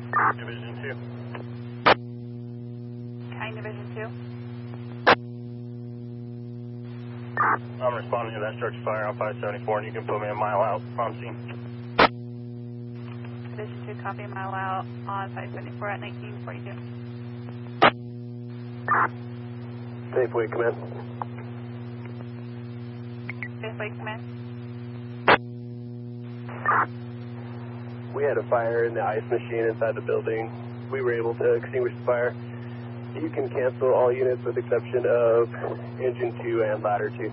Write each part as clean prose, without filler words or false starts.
Division 2. County Division 2. I'm responding to that structure fire on 574, and you can put me a mile out on scene. Division 2, copy, a mile out on 574 at 1942. Safeway command. Safeway command. We had a fire in the ice machine inside the building. We were able to extinguish the fire. You can cancel all units with the exception of engine 2 and ladder 2.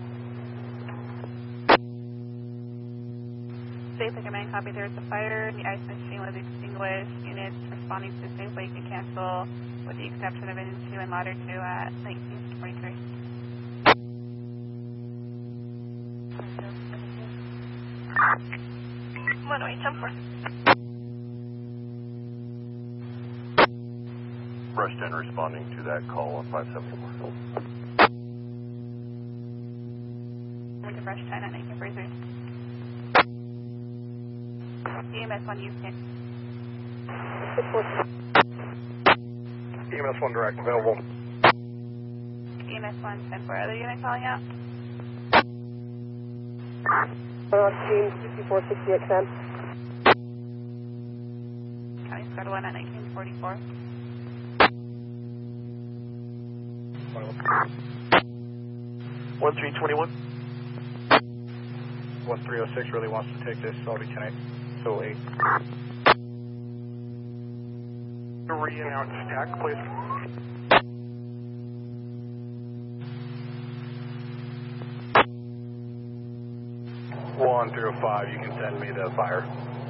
Safeway command, copy, there is a fire. The ice machine was extinguished. Units responding to Safeway can cancel with the exception of engine 2 and ladder 2 at 1943. Runway 10-4. Rushton responding to that call on 574. Went to Rush 10 at 1943. EMS 1 use case. EMS 1 direct available. EMS 1 10-4. Other unit calling out? Team 5460XM. County Squad 1 at 1944. 1321. 1306 really wants to take this, so I'll be 10-8. So 8. Re-announce stack, please. One through 5, you can send me the fire.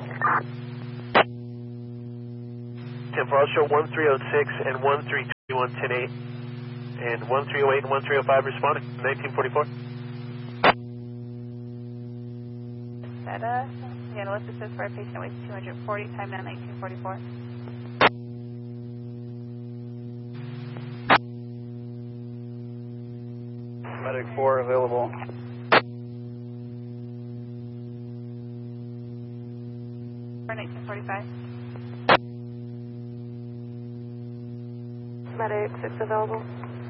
10 for I'll show 1306 and 1321 10-8. And 1308 and 1305 responding, 1944. SETA, the analyst assist for a patient weighs 240, time now 1944. Medic 4 available. For 1945. Medic 6 available.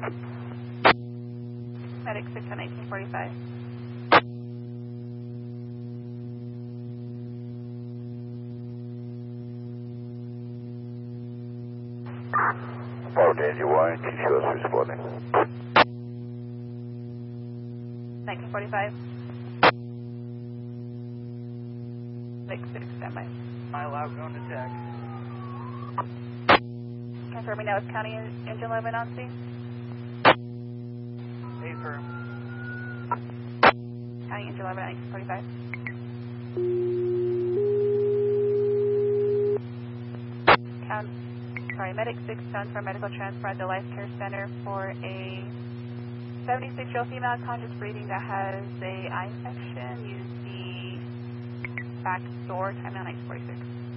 Medic 6 at 1945. Oh, Daniel, why aren't you sure it's responding? 1945. Medic 6, standby. Mile out, going to tech. Confirming now with County Engine 11 on scene. Affirm. County Engine 11 at 1945. Medic 6 done for medical transfer at the Life Care Center for a 76-year-old female conscious breathing that has a eye infection. Use the back door, time now 1946.